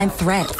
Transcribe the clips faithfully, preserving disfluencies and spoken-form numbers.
and threats.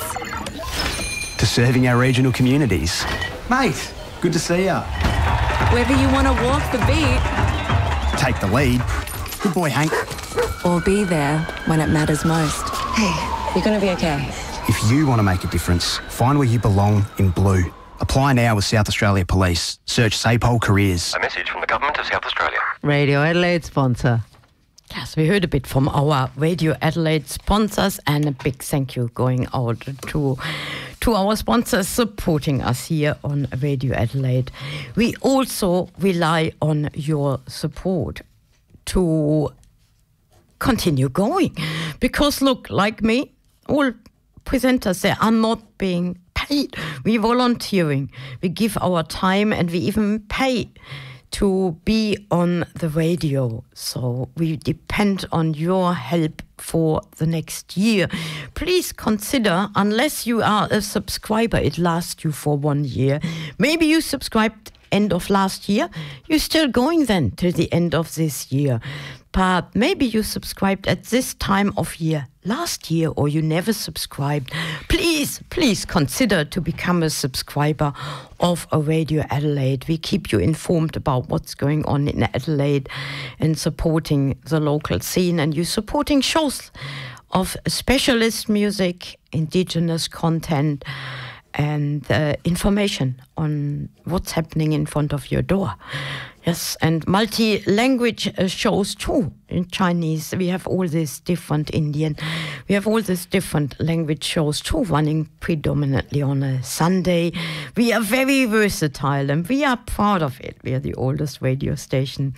To serving our regional communities. Mate, good to see ya. Whether you want to walk the beat, Take the lead. Good boy, Hank. or be there when it matters most. Hey, you're gonna be okay. If you want to make a difference, find where you belong in blue. Apply now with South Australia Police. Search SAPOL Careers. A message from the Government of South Australia. Radio Adelaide sponsor. Yes, we heard a bit from our Radio Adelaide sponsors, and a big thank you going out to, to our sponsors supporting us here on Radio Adelaide. We also rely on your support to continue going. Because look, like me, all presenters, they are not being paid. We volunteering. We give our time, and we even pay to be on the radio. So we depend on your help for the next year. Please consider, unless you are a subscriber, it lasts you for one year. Maybe you subscribed end of last year. You're still going then till the end of this year. But maybe you subscribed at this time of year last year, or you never subscribed. Please, please consider to become a subscriber of a Radio Adelaide. We keep you informed about what's going on in Adelaide and supporting the local scene. And you're supporting shows of specialist music, Indigenous content, and uh, information on what's happening in front of your door. Yes, and multi-language uh, shows too. In Chinese, we have all these different Indian, we have all these different language shows too, running predominantly on a Sunday. We are very versatile, and we are proud of it. We are the oldest radio station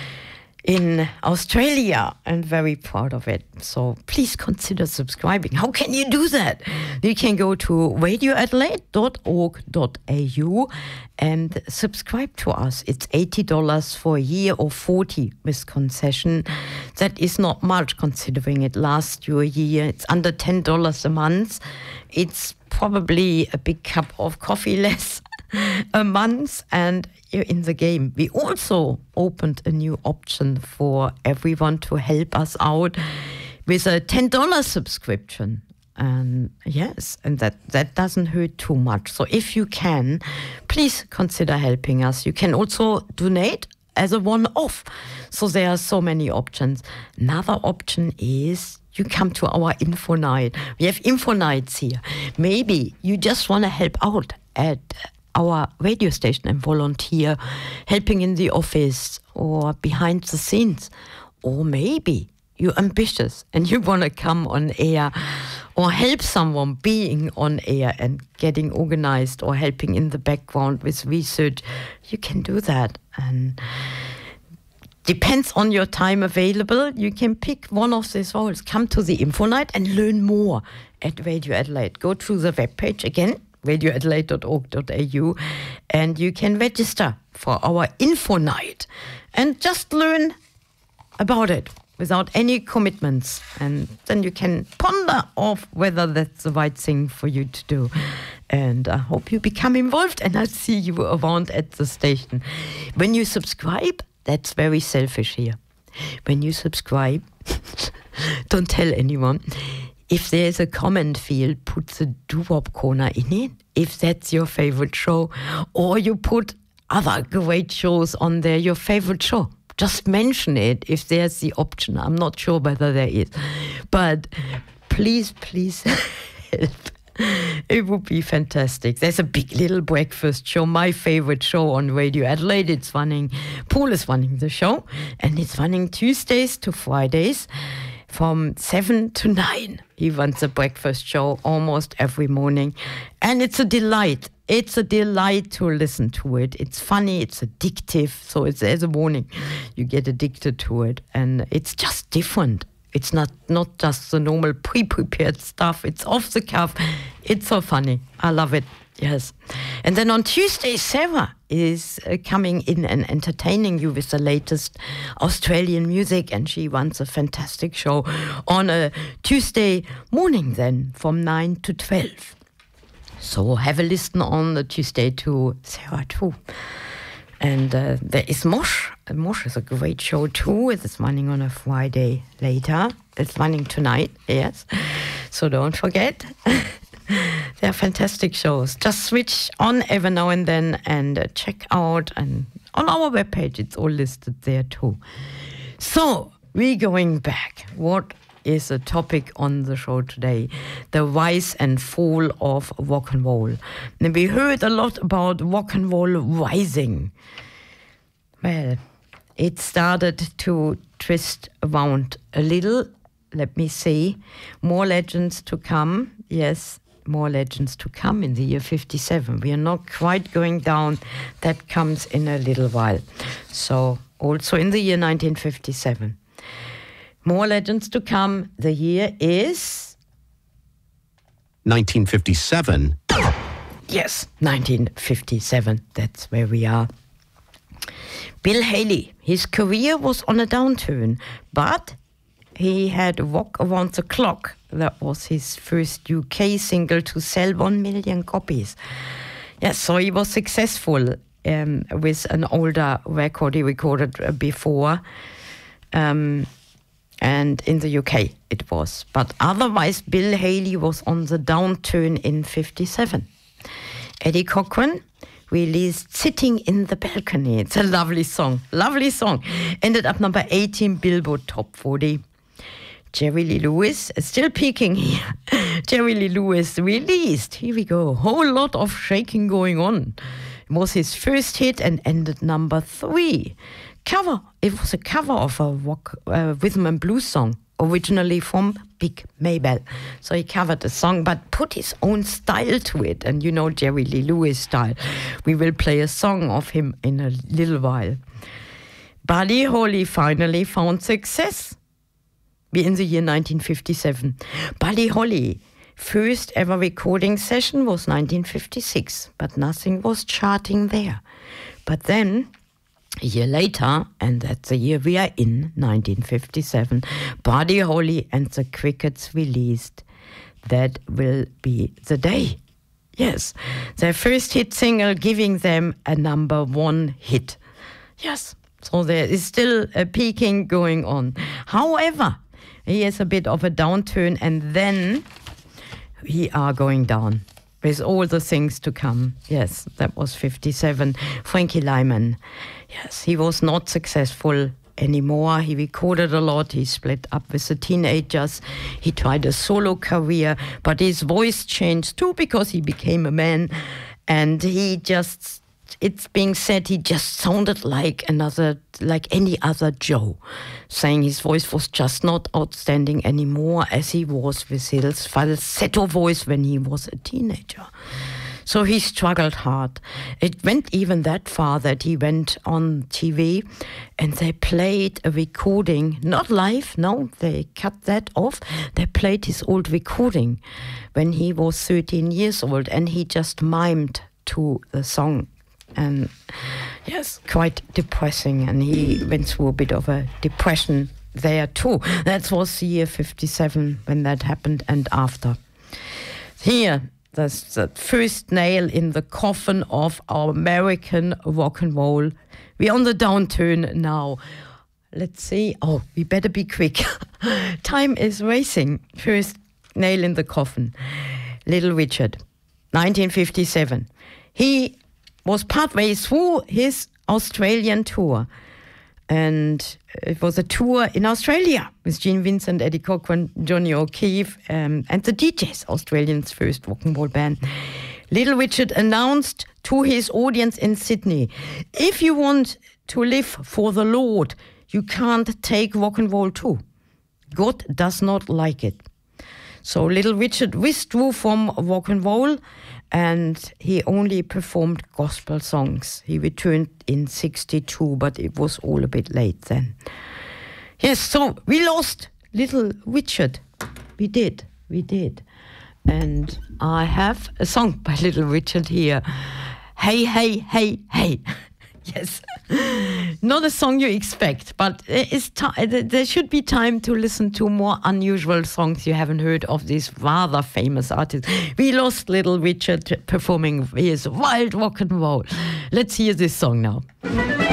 in Australia, and very proud of it. So please consider subscribing. How can you do that? You can go to radio adelaide dot org dot a u and subscribe to us. It's eighty dollars for a year, or forty dollars with concession. That is not much considering it lasts you a year. It's under ten dollars a month. It's probably a big cup of coffee less a month, and you're in the game. We also opened a new option for everyone to help us out with a ten dollars subscription. And yes, and that, that doesn't hurt too much. So if you can, please consider helping us. You can also donate as a one-off. So there are so many options. Another option is you come to our info night. We have info nights here. Maybe you just want to help out at our radio station and volunteer, helping in the office or behind the scenes. Or maybe you're ambitious and you want to come on air or help someone being on air and getting organized, or helping in the background with research. You can do that. And depends on your time available. You can pick one of these roles. Come to the info night and learn more at Radio Adelaide. Go to the webpage again, radio adelaide dot org dot a u, and you can register for our info night and just learn about it without any commitments, and then you can ponder off whether that's the right thing for you to do. And I hope you become involved, and I'll see you around at the station. When you subscribe, that's very selfish here. When you subscribe, don't tell anyone. If there's a comment field, put the doo-wop corner in it, if that's your favorite show, or you put other great shows on there, your favorite show. Just mention it if there's the option. I'm not sure whether there is. But please, please help. It would be fantastic. There's a Big Little Breakfast show, my favorite show on Radio Adelaide. It's running, Paul is running the show, and it's running Tuesdays to Fridays from seven to nine. He runs a breakfast show almost every morning, and it's a delight. It's a delight to listen to it. It's funny, it's addictive, so it's, there's a warning. You get addicted to it, and it's just different. It's not, not just the normal pre-prepared stuff. It's off the cuff. It's so funny. I love it. Yes. And then on Tuesday, Sarah is uh, coming in and entertaining you with the latest Australian music, and she runs a fantastic show on a Tuesday morning then from nine to twelve. So have a listen on the Tuesday to Sarah too. And uh, there is Mosh. Mosh is a great show too. It's running on a Friday later. It's running tonight, yes. So don't forget. They are fantastic shows. Just switch on every now and then and uh, check out. And on our webpage, it's all listed there too. So we're going back. What is the topic on the show today? The rise and fall of rock and roll. And we heard a lot about rock and roll rising. Well, it started to twist around a little. Let me see. More legends to come. Yes, more legends to come in the year fifty-seven. We are not quite going down. That comes in a little while. So also in the year nineteen fifty-seven. More legends to come. The year is nineteen fifty-seven. Yes, nineteen fifty-seven. That's where we are. Bill Haley. His career was on a downturn, but he had Rock Around the Clock. That was his first U K single to sell one million copies. Yes, so he was successful um, with an older record he recorded uh, before. Um, and in the U K it was. But otherwise, Bill Haley was on the downturn in fifty-seven. Eddie Cochran released Sitting in the Balcony. It's a lovely song. Lovely song. Ended up number eighteen Billboard Top forty. Jerry Lee Lewis, still peaking here. Jerry Lee Lewis released, here we go, a whole lot of shaking going on. It was his first hit and ended number three. Cover, it was a cover of a rock, uh, rhythm and blues song, originally from Big Maybell. So he covered the song, but put his own style to it. And you know Jerry Lee Lewis style. We will play a song of him in a little while. Buddy Holly finally found success. In the year nineteen fifty-seven. Buddy Holly, first ever recording session was nineteen fifty-six, but nothing was charting there. But then, a year later, and that's the year we are in, nineteen fifty-seven, Buddy Holly and the Crickets released That Will Be the Day. Yes, their first hit single giving them a number one hit. Yes, so there is still a peaking going on. However, he has a bit of a downturn, and then we are going down with all the things to come. Yes, that was fifty-seven. Frankie Lyman. Yes, he was not successful anymore. He recorded a lot. He split up with the Teenagers. He tried a solo career, but his voice changed too because he became a man, and he just... It's being said he just sounded like another, like any other Joe, saying his voice was just not outstanding anymore as he was with his falsetto voice when he was a teenager. So he struggled hard. It went even that far that he went on T V and they played a recording, not live, no, they cut that off. They played his old recording when he was thirteen years old, and he just mimed to the song. And yes, quite depressing. And he went through a bit of a depression there too. That was the year fifty-seven when that happened, and after. Here, that's the first nail in the coffin of our American rock and roll. We're on the downturn now. Let's see. Oh, we better be quick. Time is racing. First nail in the coffin. Little Richard, nineteen fifty-seven. He was partway through his Australian tour. And it was a tour in Australia with Gene Vincent, Eddie Cochran, Johnny O'Keefe, um, and the D Js, Australians' first rock and roll band. Little Richard announced to his audience in Sydney, if you want to live for the Lord, you can't take rock and roll too. God does not like it. So Little Richard withdrew from rock and roll, and he only performed gospel songs. He returned in sixty-two, but it was all a bit late then. Yes, so we lost Little Richard. We did, we did. And I have a song by Little Richard here. Hey, hey, hey, hey. Yes, not a song you expect, but it's t- there should be time to listen to more unusual songs you haven't heard of this rather famous artist. We lost Little Richard performing his wild rock and roll. Let's hear this song now.